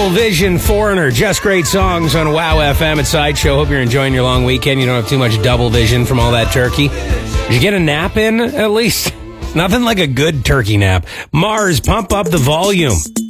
Double Vision, Foreigner, just great songs on Wow FM at Sideshow. Hope you're enjoying your long weekend. You don't have too much double vision from all that turkey. Did you get a nap in, at least? Nothing like a good turkey nap. Mars, pump up the volume.